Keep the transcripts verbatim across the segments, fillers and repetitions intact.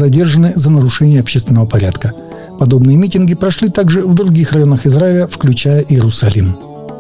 задержаны за нарушение общественного порядка. Подобные митинги прошли также в других районах Израиля, включая Иерусалим.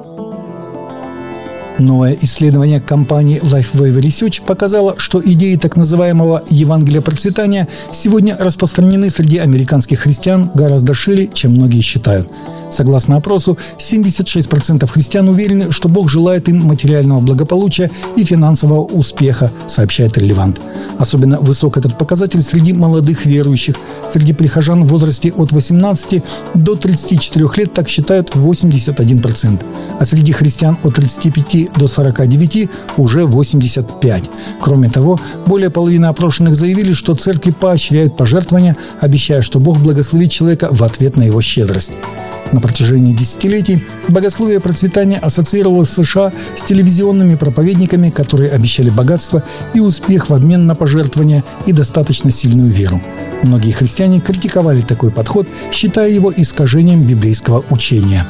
Новое исследование компании Lifeway Research показало, что идеи так называемого Евангелия процветания сегодня распространены среди американских христиан гораздо шире, чем многие считают. Согласно опросу, семьдесят шесть процентов христиан уверены, что Бог желает им материального благополучия и финансового успеха, сообщает Релевант. Особенно высок этот показатель среди молодых верующих. Среди прихожан в возрасте от восемнадцати до тридцати четырёх лет так считают восемьдесят один процент. А среди христиан от тридцати пяти до сорока девяти уже восемьдесят пять процентов. Кроме того, более половины опрошенных заявили, что церкви поощряют пожертвования, обещая, что Бог благословит человека в ответ на его щедрость. На протяжении десятилетий богословие процветания ассоциировалось в США с телевизионными проповедниками, которые обещали богатство и успех в обмен на пожертвования и достаточно сильную веру. Многие христиане критиковали такой подход, считая его искажением библейского учения.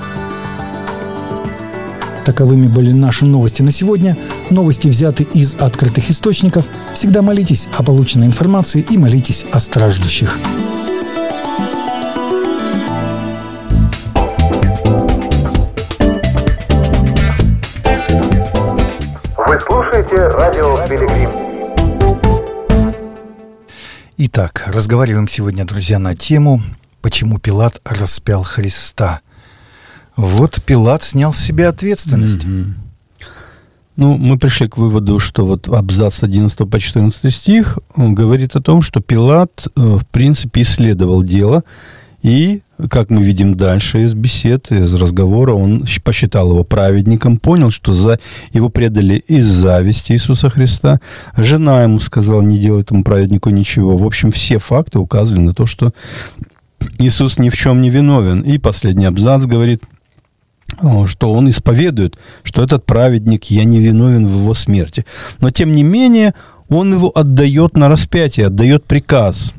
Таковыми были наши новости на сегодня. Новости взяты из открытых источников. Всегда молитесь о полученной информации и молитесь о страждущих. Вы слушаете радио Пилигрим. Итак, разговариваем сегодня, друзья, на тему «Почему Пилат распял Христа?». Вот Пилат снял с себя ответственность. Mm-hmm. Ну, мы пришли к выводу, что вот абзац с одиннадцатого по четырнадцатый стих говорит о том, что Пилат, в принципе, исследовал дело, и, как мы видим дальше из бесед, из разговора, он посчитал его праведником, понял, что за его предали из зависти Иисуса Христа. Жена ему сказала, не делай этому праведнику ничего. В общем, все факты указывали на то, что Иисус ни в чем не виновен. И последний абзац говорит, что он исповедует, что этот праведник, я не виновен в его смерти. Но, тем не менее, он его отдает на распятие, отдает приказ.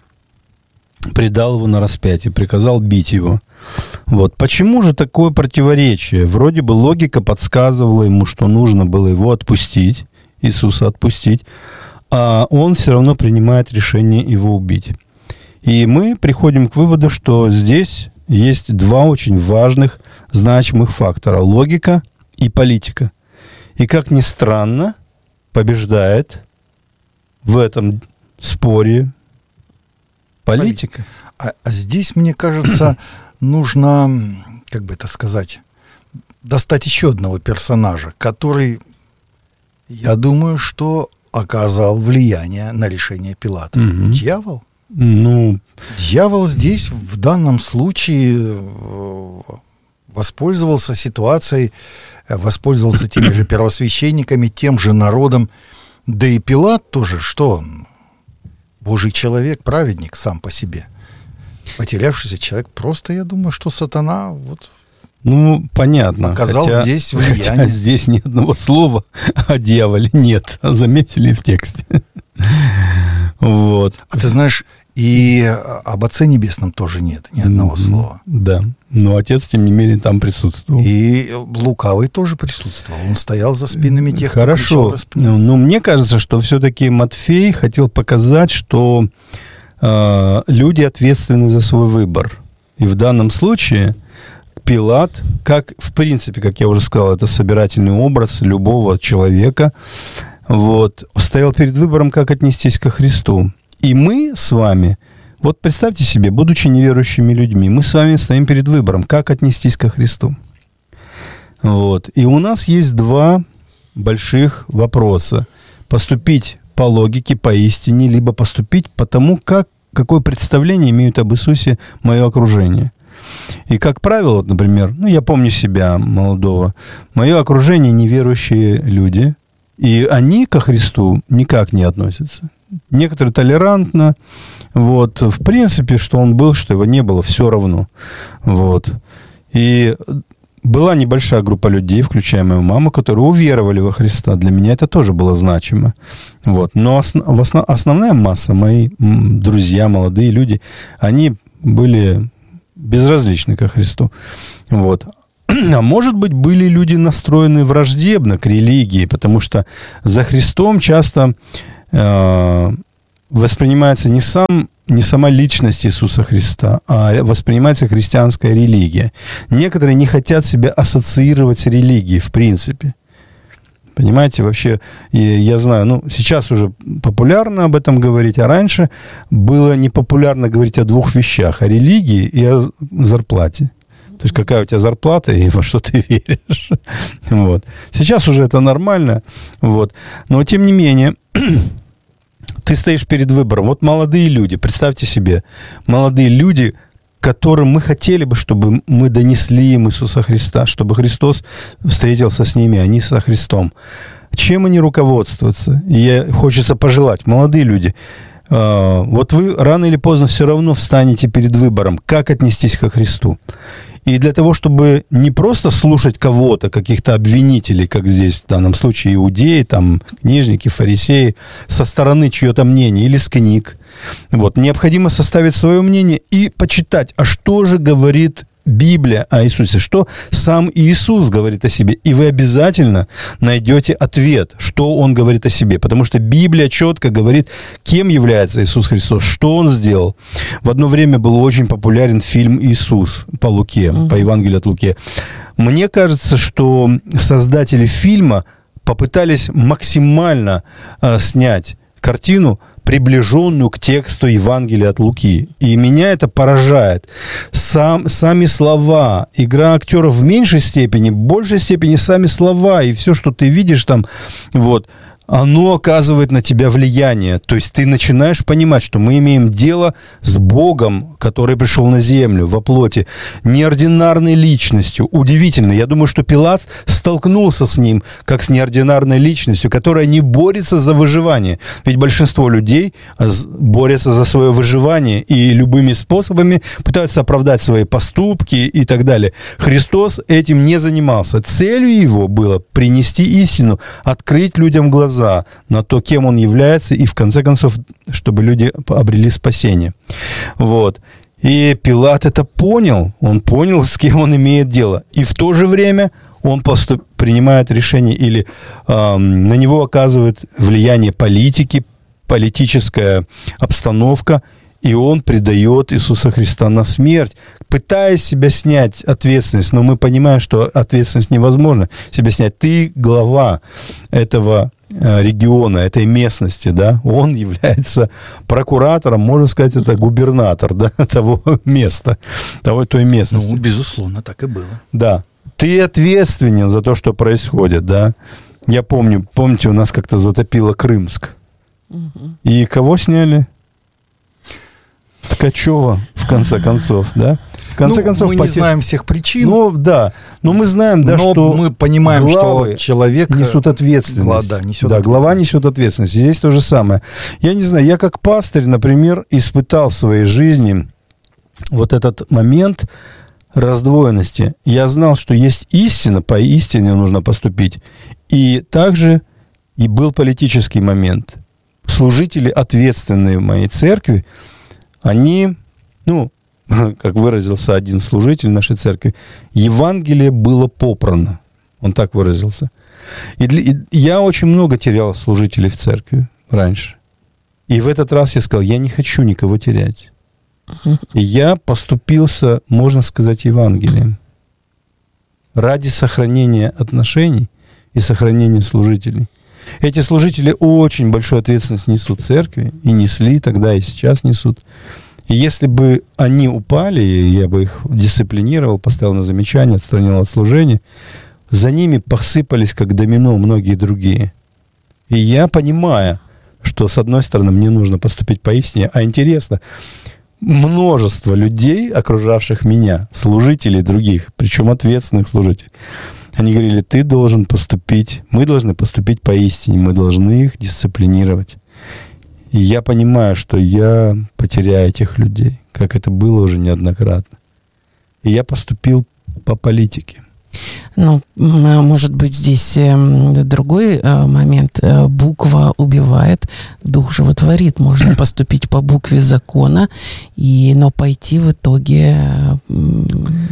Предал его на распятие, приказал бить его. Вот. Почему же такое противоречие? Вроде бы логика подсказывала ему, что нужно было его отпустить, Иисуса отпустить, а он все равно принимает решение его убить. И мы приходим к выводу, что здесь есть два очень важных, значимых фактора. Логика и политика. И, как ни странно, побеждает в этом споре политика. А, а здесь, мне кажется, нужно, как бы это сказать, достать еще одного персонажа, который, я думаю, что оказал влияние на решение Пилата. Угу. Дьявол. Ну, Дьявол здесь в данном случае воспользовался ситуацией, воспользовался теми же первосвященниками, тем же народом. Да и Пилат тоже, что он? Божий человек, праведник сам по себе. Потерявшийся человек. Просто, я думаю, что сатана вот ну, понятно. оказал хотя, здесь влияние. Хотя здесь ни одного слова о дьяволе нет. Заметили в тексте. Вот. А ты знаешь, и об Отце Небесном тоже нет ни одного mm-hmm. слова. Да, но Отец, тем не менее, там присутствовал. И Лукавый тоже присутствовал. Он стоял за спинами тех, Хорошо. кто кричал «распни». Но, но мне кажется, что все-таки Матфей хотел показать, что э, люди ответственны за свой выбор. И в данном случае Пилат, как, в принципе, как я уже сказал, это собирательный образ любого человека, вот, стоял перед выбором, как отнестись ко Христу. И мы с вами, вот представьте себе, будучи неверующими людьми, мы с вами стоим перед выбором, как отнестись ко Христу. Вот. И у нас есть два больших вопроса. Поступить по логике, по истине, либо поступить по тому, как, какое представление имеют об Иисусе мое окружение. И, как правило, например, ну, я помню себя молодого, мое окружение неверующие люди, и они ко Христу никак не относятся. Некоторые толерантно, вот, в принципе, что он был, что его не было, все равно, вот. И была небольшая группа людей, включая мою маму, которые уверовали во Христа. Для меня это тоже было значимо, вот. Но основ, в основ, основная масса, мои друзья, молодые люди, они были безразличны ко Христу, вот. А может быть, были люди настроены враждебно к религии, потому что за Христом часто э, воспринимается не сам, не сама личность Иисуса Христа, а воспринимается христианская религия. Некоторые не хотят себя ассоциировать с религией, в принципе. Понимаете, вообще, я знаю, ну, сейчас уже популярно об этом говорить, а раньше было непопулярно говорить о двух вещах, о религии и о зарплате. То есть, какая у тебя зарплата и во что ты веришь. Вот. Сейчас уже это нормально. Вот. Но, тем не менее, ты стоишь перед выбором. Вот молодые люди, представьте себе, молодые люди, которым мы хотели бы, чтобы мы донесли им Иисуса Христа, чтобы Христос встретился с ними, они со Христом. Чем они руководствуются? И я, хочется пожелать, молодые люди, э, вот вы рано или поздно все равно встанете перед выбором, как отнестись ко Христу. И для того, чтобы не просто слушать кого-то, каких-то обвинителей, как здесь в данном случае иудеи, там, книжники, фарисеи, со стороны чье-то мнение или с книг, вот, необходимо составить свое мнение и почитать, а что же говорит Библия о Иисусе, что сам Иисус говорит о себе. И вы обязательно найдете ответ, что Он говорит о себе. Потому что Библия четко говорит, кем является Иисус Христос, что Он сделал. В одно время был очень популярен фильм «Иисус» по Луке, mm-hmm. по Евангелию от Луки. Мне кажется, что создатели фильма попытались максимально э, снять картину, приближенную к тексту Евангелия от Луки. И меня это поражает. Сам, сами слова, игра актеров в меньшей степени, в большей степени сами слова, и все, что ты видишь там, вот, оно оказывает на тебя влияние. То есть ты начинаешь понимать, что мы имеем дело с Богом, который пришел на землю во плоти, неординарной личностью. Удивительно. Я думаю, что Пилат столкнулся с ним, как с неординарной личностью, которая не борется за выживание. Ведь большинство людей борются за свое выживание и любыми способами пытаются оправдать свои поступки и так далее. Христос этим не занимался. Целью его было принести истину, открыть людям глаза на то, кем он является, и в конце концов, чтобы люди обрели спасение. Вот. И Пилат это понял, он понял, с кем он имеет дело. И в то же время он поступ... принимает решение или э, на него оказывает влияние политики, политическая обстановка, и он предает Иисуса Христа на смерть, пытаясь себя снять ответственность. Но мы понимаем, что ответственность невозможно себя снять. Ты глава этого региона, этой местности, да, он является прокуратором, можно сказать, это губернатор, да, того места, того, той местности. Ну, безусловно, так и было. Да. Ты ответственен за то, что происходит, да. Я помню, помните, у нас как-то затопило Крымск. Угу. И кого сняли? Ткачева, в конце концов, да? В конце ну, концов, мы потер... не знаем всех причин. Ну, да. Но мы знаем, да, но что мы понимаем, что человек несут ответственность. Гла, да, несет да, ответственность. глава несет ответственность. Здесь то же самое. Я не знаю, я как пастырь, например, испытал в своей жизни вот этот момент раздвоенности. Я знал, что есть истина, по истине нужно поступить. И также и был политический момент. Служители, ответственные в моей церкви, они, ну, как выразился один служитель нашей церкви, Евангелие было попрано. Он так выразился. И, для, и я очень много терял служителей в церкви раньше. И в этот раз я сказал, я не хочу никого терять. И я поступился, можно сказать, Евангелием. Ради сохранения отношений и сохранения служителей. Эти служители очень большую ответственность несут в церкви, и несли тогда, и сейчас несут. И если бы они упали, я бы их дисциплинировал, поставил на замечание, отстранил от служения, за ними посыпались, как домино, многие другие. И я понимаю, что, с одной стороны, мне нужно поступить поистине, а интересно, множество людей, окружавших меня, служителей других, причем ответственных служителей, они говорили, ты должен поступить, мы должны поступить поистине, мы должны их дисциплинировать. И я понимаю, что я потеряю этих людей, как это было уже неоднократно. И я поступил по политике. Ну, может быть, здесь другой момент. Буква убивает, дух животворит. Можно поступить по букве закона, и, но пойти в итоге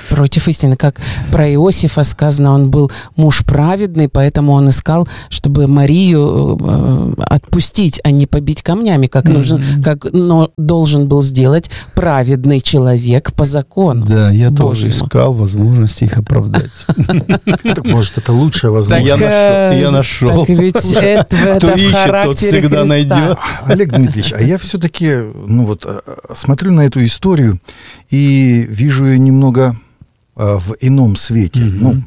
Против истины. Как про Иосифа сказано, он был муж праведный, поэтому он искал, чтобы Марию э, отпустить, а не побить камнями, как, mm-hmm. нужен, как но, должен был сделать праведный человек по закону. Да, я Божьему. тоже искал возможности их оправдать. Так, может, это лучшая возможность. Я нашел. Так ведь это Кто в ищет, тот характере всегда Христа. найдет. Олег Дмитриевич, а я все-таки, ну вот, смотрю на эту историю и вижу ее немного а, в ином свете. Mm-hmm. Ну,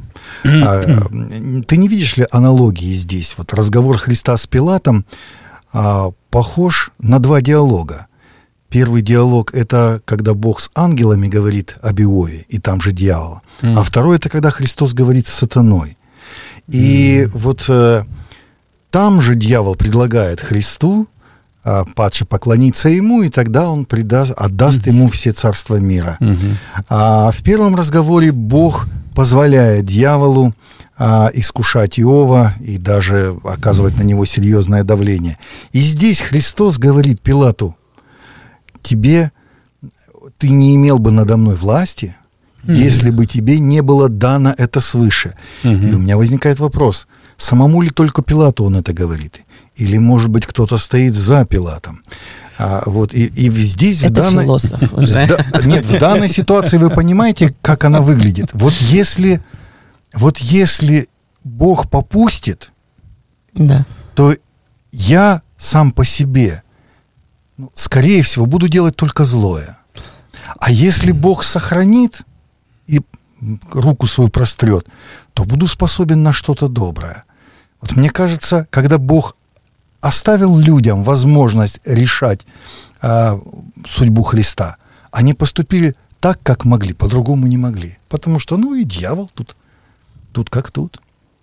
а, ты не видишь ли аналогии здесь? Вот разговор Христа с Пилатом а, похож на два диалога. Первый диалог — это когда Бог с ангелами говорит об Иове, и там же дьявол. Mm-hmm. А второй — это когда Христос говорит с сатаной. И mm-hmm. вот а, там же дьявол предлагает Христу а, падше поклониться ему, и тогда он предаст, отдаст mm-hmm. ему все царства мира. Mm-hmm. А в первом разговоре Бог позволяет дьяволу а, искушать Иова и даже оказывать на него серьезное давление. И здесь Христос говорит Пилату: тебе, ты не имел бы надо мной власти, mm-hmm. если бы тебе не было дано это свыше. Mm-hmm. И у меня возникает вопрос, самому ли только Пилату он это говорит? Или, может быть, кто-то стоит за Пилатом? А, вот, и, и здесь... Это в данной, философ уже. Да, нет, в данной ситуации вы понимаете, как она выглядит. Вот если, вот если Бог попустит, да. то я сам по себе, ну, скорее всего, буду делать только злое. А если Бог сохранит и руку свою прострет, то буду способен на что-то доброе. Вот мне кажется, когда Бог оставил людям возможность решать э, судьбу Христа, они поступили так, как могли, по-другому не могли. Потому что, ну, и дьявол тут, тут как тут.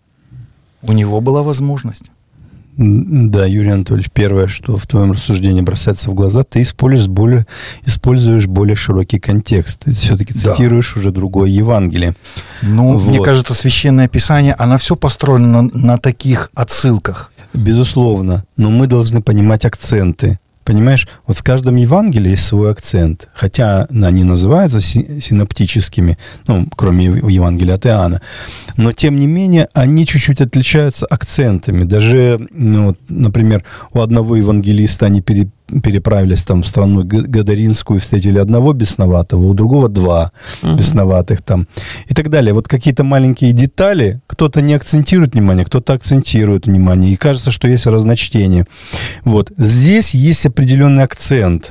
У него была возможность. Да, Юрий Анатольевич, первое, что в твоем рассуждении бросается в глаза, ты используешь более, используешь более широкий контекст. Ты все-таки цитируешь да. уже другое Евангелие. Ну, вот. Мне кажется, Священное Писание, оно все построено на, на таких отсылках. Безусловно, но мы должны понимать акценты. Понимаешь, вот в каждом Евангелии есть свой акцент. Хотя они называются синоптическими, ну, кроме Евангелия от Иоанна. Но, тем не менее, они чуть-чуть отличаются акцентами. Даже, ну, например, у одного евангелиста они пере, переправились там в страну Гадаринскую, встретили одного бесноватого, у другого два uh-huh. бесноватых там и так далее. Вот какие-то маленькие детали, кто-то не акцентирует внимание, кто-то акцентирует внимание. И кажется, что есть разночтение. Вот. Здесь есть определенный акцент.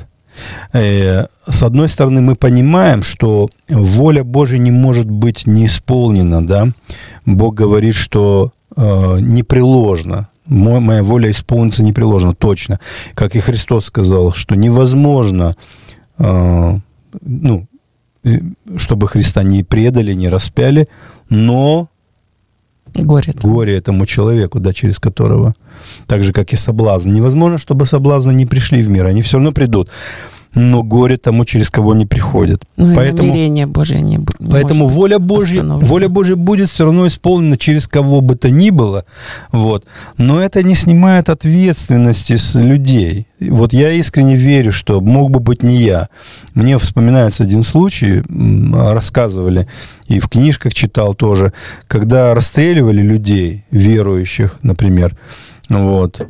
С одной стороны, мы понимаем, что воля Божия не может быть не исполнена, да? Бог говорит, что э, непреложно. Моя воля исполнится непреложно, точно. Как и Христос сказал, что невозможно, э, ну, чтобы Христа не предали, не распяли, но горе, горе этому человеку, да, через которого, так же, как и соблазн. Невозможно, чтобы соблазны не пришли в мир, они все равно придут. Но горе тому, через кого не приходит. Ну, поэтому, намерение Божие не, не поэтому воля Божья, воля Божья будет все равно исполнена через кого бы то ни было. Вот. Но это не снимает ответственности с людей. Вот я искренне верю, что мог бы быть не я. Мне вспоминается один случай, рассказывали, и в книжках читал тоже, когда расстреливали людей, верующих, например, вот,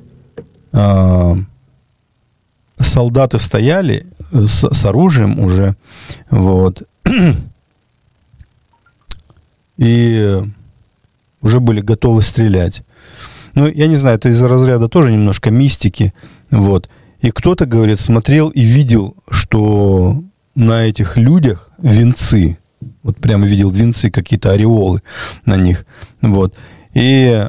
солдаты стояли с, с оружием уже, вот, и уже были готовы стрелять. Ну, я не знаю, это из-за разряда тоже немножко мистики, вот. И кто-то, говорит, смотрел и видел, что на этих людях венцы, вот прямо видел венцы, какие-то ореолы на них, вот. И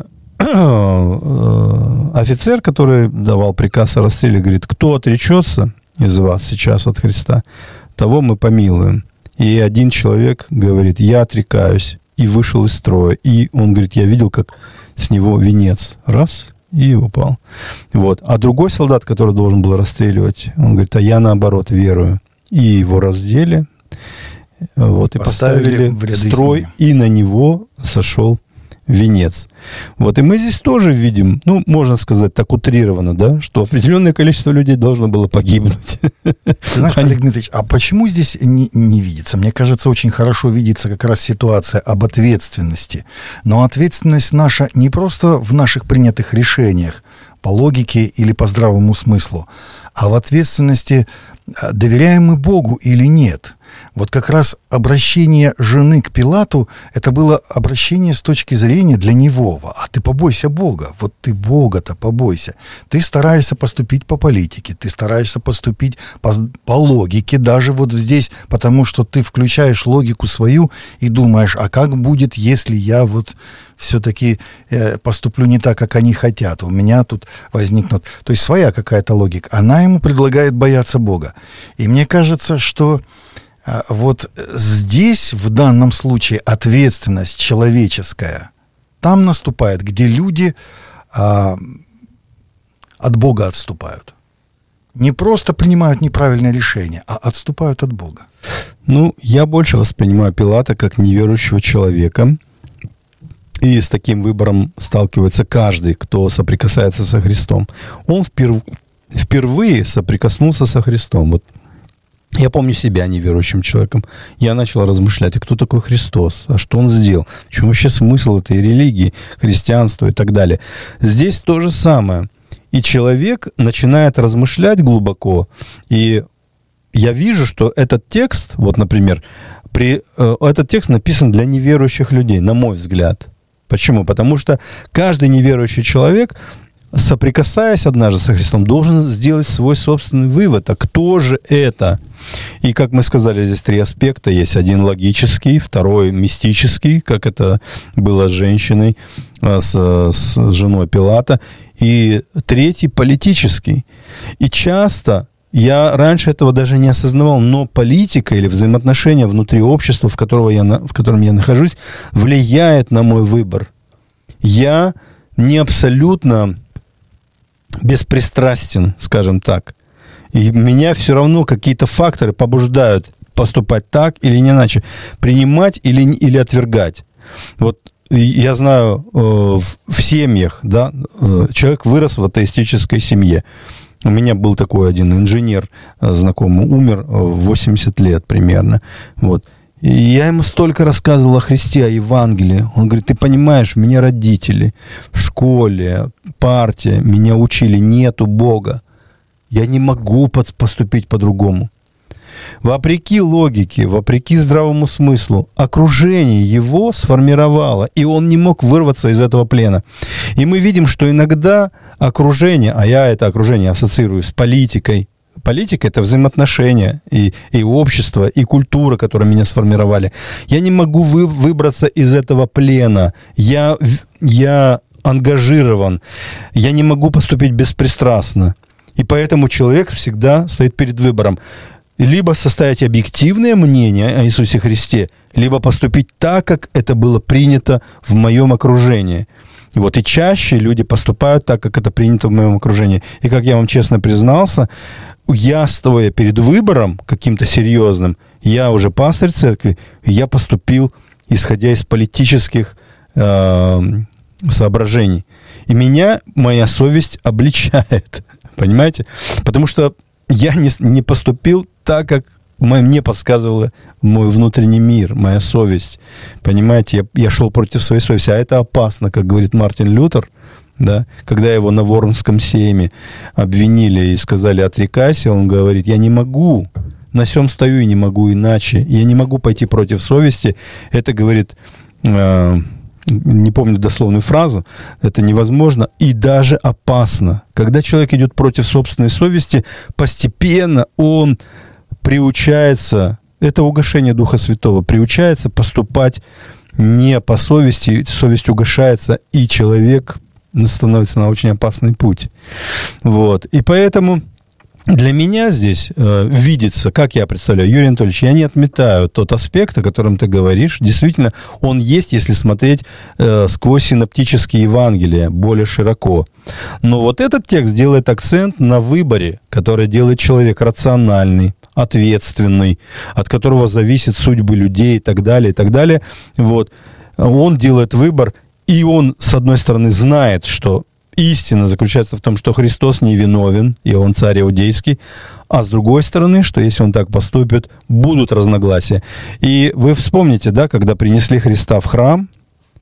офицер, который давал приказ о расстреле, говорит: кто отречется из вас сейчас от Христа, того мы помилуем. И один человек говорит: я отрекаюсь, и вышел из строя. И он говорит: я видел, как с него венец раз и упал. Вот. А другой солдат, который должен был расстреливать, он говорит: а я наоборот верую. И его раздели, вот, и поставили, поставили в строй, и на него сошел венец. Вот, и мы здесь тоже видим, ну, можно сказать так утрированно, да, что определенное количество людей должно было погибнуть. Ты знаешь, Олег Дмитриевич, а почему здесь не, не видится? Мне кажется, очень хорошо видится как раз ситуация об ответственности. Но ответственность наша не просто в наших принятых решениях, по логике или по здравому смыслу, а в ответственности, доверяем мы Богу или нет. Вот как раз обращение жены к Пилату, это было обращение с точки зрения для него. А ты побойся Бога. Вот ты Бога-то побойся. Ты стараешься поступить по политике, ты стараешься поступить по, по логике, даже вот здесь, потому что ты включаешь логику свою и думаешь, а как будет, если я вот все-таки э, поступлю не так, как они хотят. У меня тут возникнут... То есть своя какая-то логика. Она ему предлагает бояться Бога. И мне кажется, что э, вот здесь, в данном случае, ответственность человеческая там наступает, где люди э, от Бога отступают. Не просто принимают неправильное решение, а отступают от Бога. Ну, я больше воспринимаю Пилата как неверующего человека. И с таким выбором сталкивается каждый, кто соприкасается со Христом. Он вперв... впервые соприкоснулся со Христом. Вот я помню себя неверующим человеком. Я начал размышлять, а кто такой Христос? А что Он сделал? В чем вообще смысл этой религии, христианства и так далее? Здесь то же самое. И человек начинает размышлять глубоко. И я вижу, что этот текст, вот, например, при... этот текст написан для неверующих людей, на мой взгляд. Почему? Потому что каждый неверующий человек, соприкасаясь однажды со Христом, должен сделать свой собственный вывод. А кто же это? И, как мы сказали, здесь три аспекта. Есть один логический, второй мистический, как это было с женщиной, с, с женой Пилата, и третий политический. И часто... Я раньше этого даже не осознавал, но политика или взаимоотношения внутри общества, в, которого я, в котором я нахожусь, влияет на мой выбор. Я не абсолютно беспристрастен, скажем так. И меня все равно какие-то факторы побуждают поступать так или не иначе, принимать или, или отвергать. Вот я знаю, в, в семьях, да, человек вырос в атеистической семье. У меня был такой один инженер знакомый, умер в восемьдесят лет примерно. Вот. И я ему столько рассказывал о Христе, о Евангелии. Он говорит, ты понимаешь, меня родители в школе, партия, меня учили, нету Бога. Я не могу поступить по-другому. Вопреки логике, вопреки здравому смыслу, окружение его сформировало, и он не мог вырваться из этого плена. И мы видим, что иногда окружение, а я это окружение ассоциирую с политикой. Политика — это взаимоотношения, и, и общество, и культура, которые меня сформировали. Я не могу вы, выбраться из этого плена. Я, я ангажирован. Я не могу поступить беспристрастно. И поэтому человек всегда стоит перед выбором. Либо составить объективное мнение о Иисусе Христе, либо поступить так, как это было принято в моем окружении. И вот и чаще люди поступают так, как это принято в моем окружении. И как я вам честно признался, я, стоя перед выбором каким-то серьезным, я уже пастырь церкви, я поступил, исходя из политических э, соображений. И меня моя совесть обличает. Понимаете? Потому что я не, не поступил так, как мне подсказывал мой внутренний мир, моя совесть. Понимаете, я, я шел против своей совести. А это опасно, как говорит Мартин Лютер, да? Когда его на Воронском сейме обвинили и сказали «отрекайся», он говорит, я не могу, на сём стою и не могу иначе. Я не могу пойти против совести. Это, говорит, э, не помню дословную фразу, это невозможно и даже опасно. Когда человек идет против собственной совести, постепенно он приучается, это угошение Духа Святого, приучается поступать не по совести, совесть угошается, и человек становится на очень опасный путь. Вот. И поэтому для меня здесь э, видится, как я представляю, Юрий Анатольевич, я не отметаю тот аспект, о котором ты говоришь. Действительно, он есть, если смотреть э, сквозь синоптические Евангелия более широко. Но вот этот текст делает акцент на выборе, который делает человек рациональный, ответственный, от которого зависят судьбы людей и так далее, и так далее. Вот. Он делает выбор, И он, с одной стороны, знает, что истина заключается в том, что Христос невиновен, и он царь иудейский, а с другой стороны, что если он так поступит, будут разногласия. И вы вспомните, да, когда принесли Христа в храм,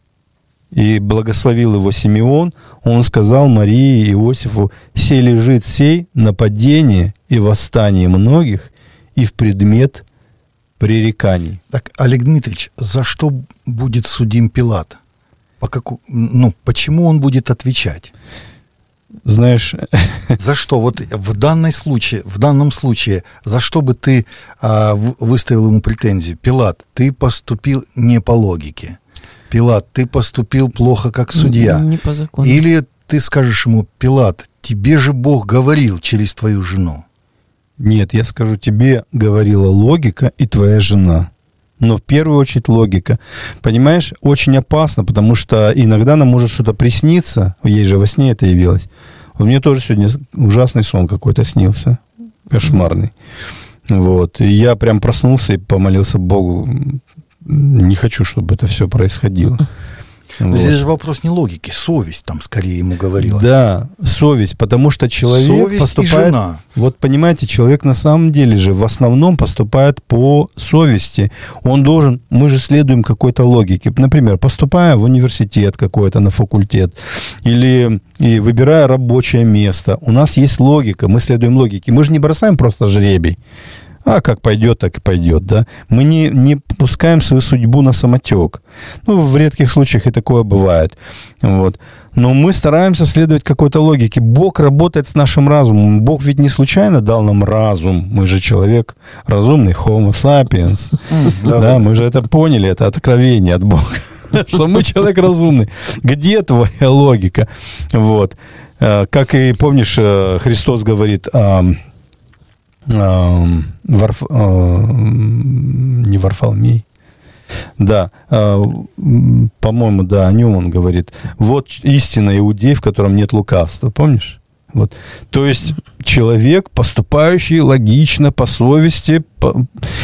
и благословил его Симеон, он сказал Марии и Иосифу: «Сей лежит сей на падение и восстание многих, и в предмет пререканий». Так, Олег Дмитриевич, за что будет судим Пилат? По каку... Ну, почему он будет отвечать? Знаешь... За что? Вот в, данной случае, в данном случае, за что бы ты а, выставил ему претензию? Пилат, ты поступил не по логике. Пилат, ты поступил плохо как судья. Не по закону. Или ты скажешь ему: Пилат, тебе же Бог говорил через твою жену. Нет, я скажу, тебе говорила логика и твоя жена. Но в первую очередь логика. Понимаешь, очень опасно, потому что иногда нам может что-то присниться. Ей же во сне это явилось. Вот мне тоже сегодня ужасный сон какой-то снился. Кошмарный. Вот. И я прям проснулся и помолился Богу. Не хочу, чтобы это все происходило. Но Вот. здесь же вопрос не логики, совесть там скорее ему говорила. Да, совесть, потому что человек Совесть поступает... и жена. Вот понимаете, человек на самом деле же в основном поступает по совести. Он должен... Мы же следуем какой-то логике. Например, поступая в университет какой-то, на факультет, или и выбирая рабочее место, у нас есть логика, мы следуем логике. Мы же не бросаем просто жребий. А как пойдет, так и пойдет, да. Мы не, не пускаем свою судьбу на самотек. Ну, в редких случаях и такое бывает. Вот. Но мы стараемся следовать какой-то логике. Бог работает с нашим разумом. Бог ведь не случайно дал нам разум. Мы же человек разумный, Homo sapiens. Да, мы же это поняли, это откровение от Бога. Что мы человек разумный. Где твоя логика? Вот. Как и, помнишь, Христос говорит... Варф... не Варфоломей. Да, по-моему, да, о нем он говорит. Вот истина иудей, в котором нет лукавства. Помнишь? Вот. То есть человек, поступающий логично, по совести, по...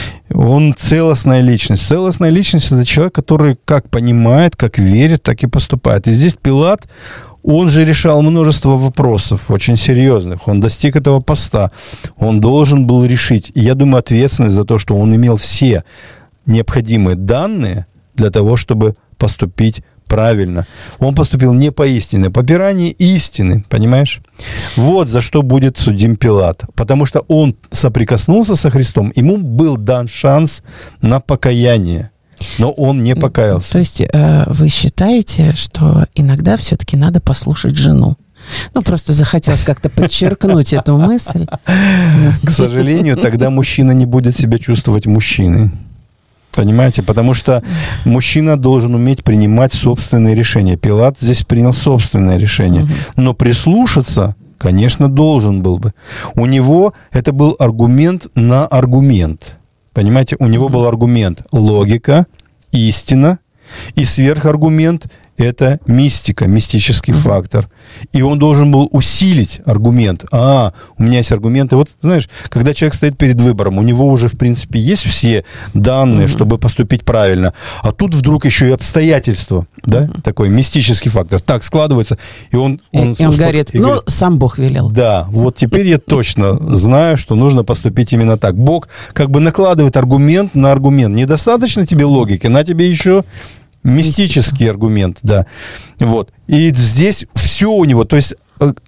он целостная личность. Целостная личность — это человек, который как понимает, как верит, так и поступает. И здесь Пилат, он же решал множество вопросов очень серьезных. Он достиг этого поста. Он должен был решить. И я думаю, ответственность за то, что он имел все необходимые данные для того, чтобы поступить правильно. Он поступил не по истине, попирание истины, понимаешь? Вот за что будет судим Пилат. Потому что он соприкоснулся со Христом, ему был дан шанс на покаяние. Но он не покаялся. То есть э, вы считаете, что иногда все-таки надо послушать жену? Ну, просто захотелось как-то подчеркнуть эту мысль. К сожалению, тогда мужчина не будет себя чувствовать мужчиной. Понимаете? Потому что мужчина должен уметь принимать собственные решения. Пилат здесь принял собственное решение. Но прислушаться, конечно, должен был бы. У него это был аргумент на аргумент. Понимаете, у него был аргумент логика, истина, и сверхаргумент — это мистика, мистический mm-hmm. фактор. И он должен был усилить аргумент. А, у меня есть аргументы. Вот, знаешь, когда человек стоит перед выбором, у него уже, в принципе, есть все данные, mm-hmm. чтобы поступить правильно. А тут вдруг еще и обстоятельства, да, mm-hmm. такой мистический фактор. Так складывается, и он... он и он говорит, и ну, говорит, сам Бог велел. Да, вот теперь я точно знаю, что нужно поступить именно так. Бог как бы накладывает аргумент на аргумент. Недостаточно тебе логики, на тебе еще... Мистический Мистика. аргумент, да. Вот. И здесь все у него, то есть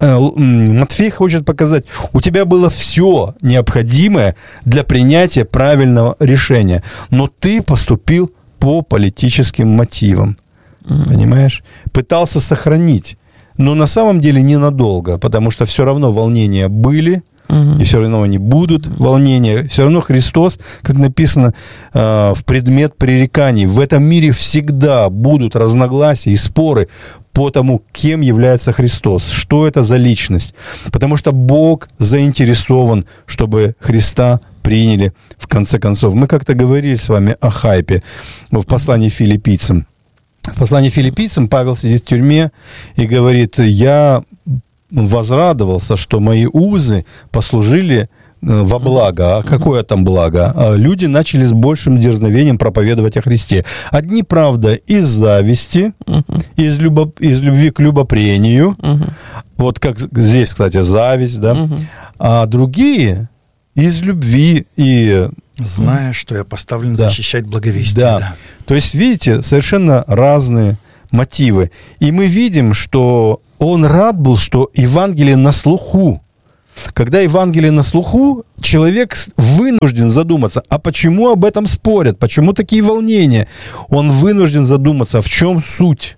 Матфей хочет показать, у тебя было все необходимое для принятия правильного решения, но ты поступил по политическим мотивам, mm-hmm. понимаешь? Пытался сохранить, но на самом деле ненадолго, потому что все равно волнения были, Uh-huh. и все равно они будут, волнения. Все равно Христос, как написано, э, в предмет пререканий. В этом мире всегда будут разногласия и споры по тому, кем является Христос, что это за личность. Потому что Бог заинтересован, чтобы Христа приняли в конце концов. Мы как-то говорили с вами о хайпе в послании филиппийцам. В послании филиппийцам Павел сидит в тюрьме и говорит: я... возрадовался, что мои узы послужили во благо. А какое там благо? Люди начали с большим дерзновением проповедовать о Христе. Одни, правда, из зависти, uh-huh. из, любо, из любви к любопрению. Uh-huh. Вот как здесь, кстати, зависть, да. Uh-huh. А другие из любви и... Зная, что я поставлен да. защищать благовестие. Да. да. То есть, видите, совершенно разные мотивы. И мы видим, что он рад был, что Евангелие на слуху. Когда Евангелие на слуху, человек вынужден задуматься, а почему об этом спорят, почему такие волнения? Он вынужден задуматься, в чем суть.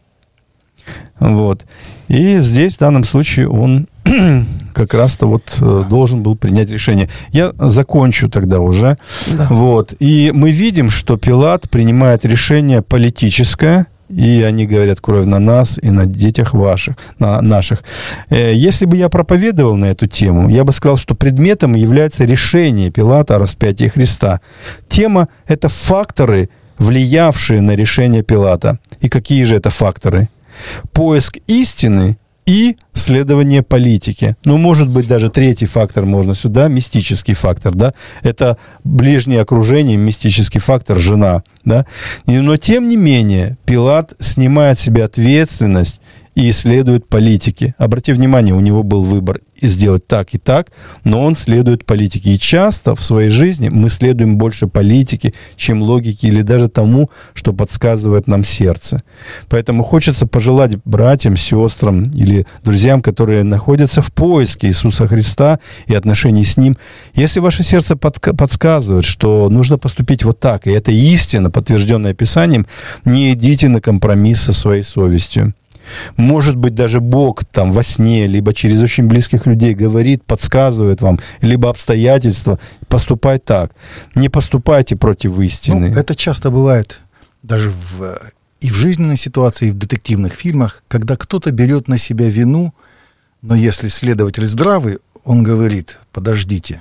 Вот. И здесь, в данном случае, он как раз-то вот да. должен был принять решение. Я закончу тогда уже. Да. Вот. И мы видим, что Пилат принимает решение политическое, и они говорят: кровь на нас и на детях ваших, на наших. Если бы я проповедовал на эту тему, я бы сказал, что предметом является решение Пилата о распятии Христа. Тема — это факторы, влиявшие на решение Пилата. И какие же это факторы? Поиск истины и следование политике. Ну, может быть, даже третий фактор можно сюда, мистический фактор, да, это ближнее окружение, мистический фактор, жена, да. Но, тем не менее, Пилат снимает с себя ответственность и следует политике. Обрати внимание, у него был выбор сделать так и так, но он следует политике. И часто в своей жизни мы следуем больше политике, чем логике или даже тому, что подсказывает нам сердце. Поэтому хочется пожелать братьям, сестрам или друзьям, которые находятся в поиске Иисуса Христа и отношений с Ним, если ваше сердце подсказывает, что нужно поступить вот так, и это истина, подтвержденная Писанием, не идите на компромисс со своей совестью. Может быть, даже Бог там во сне, либо через очень близких людей говорит, подсказывает вам, либо обстоятельства. Поступай так. Не поступайте против истины. Ну, это часто бывает даже в, и в жизненной ситуации, и в детективных фильмах, когда кто-то берет на себя вину, но если следователь здравый, он говорит: подождите,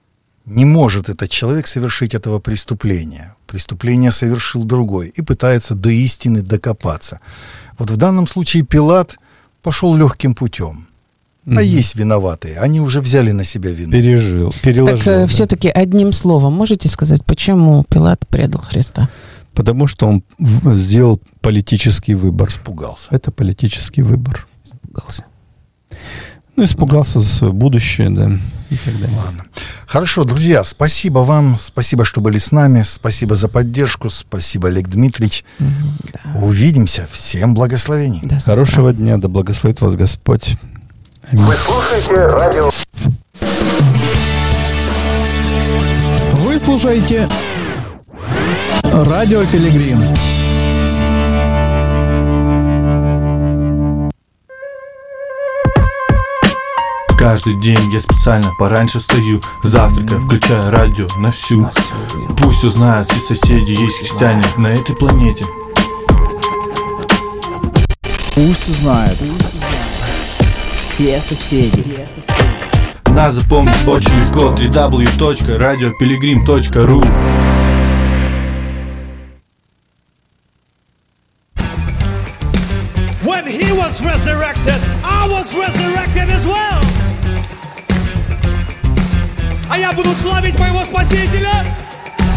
не может этот человек совершить этого преступления. Преступление совершил другой. И пытается до истины докопаться. Вот в данном случае Пилат пошел легким путем. А угу. есть виноватые. Они уже взяли на себя вину. Пережил, переложил. Так да. все-таки одним словом можете сказать, почему Пилат предал Христа? Потому что он сделал политический выбор. Испугался. Это политический выбор. Испугался. Ну, испугался за свое будущее, да, и так далее. Ладно. Хорошо, друзья, спасибо вам, спасибо, что были с нами, спасибо за поддержку, спасибо, Олег Дмитриевич. Да. Увидимся, всем благословений. Да, хорошего дня, да благословит вас Господь. Аминь. Вы слушаете радио. Вы слушаете Радио Пилигрим. Каждый день я специально пораньше встаю, завтракаю, включаю радио на всю. Пусть узнают все соседи, есть христиане на этой планете. Пусть узнают все соседи. Нас запомнить очень легко. дабл ю дабл ю дабл ю точка радио пилигрим точка ру. When he was resurrected, I was resurrected as well. А я буду славить моего Спасителя